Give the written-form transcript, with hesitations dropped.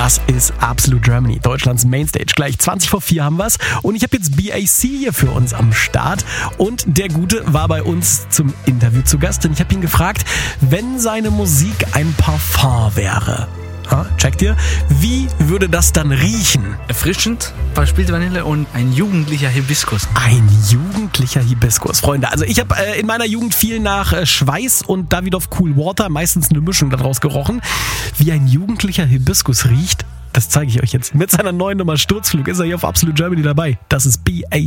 Das ist Absolute Germany, Deutschlands Mainstage. Gleich 20 vor 4 haben wir's. Und ich habe jetzt BAC hier für uns am Start. Und der Gute war bei uns zum Interview zu Gast. Und ich habe ihn gefragt, wenn seine Musik ein Parfum wäre. Checkt ihr? Wie würde das dann riechen? Erfrischend, verspielte Vanille und ein jugendlicher Hibiskus. Ein jugendlicher Hibiskus. Freunde, also ich habe in meiner Jugend viel nach Schweiß und Davidoff Cool Water, meistens eine Mischung daraus gerochen. Wie ein jugendlicher Hibiskus riecht, das zeige ich euch jetzt. Mit seiner neuen Nummer Sturzflug ist er hier auf Absolute Germany dabei. Das ist BAC.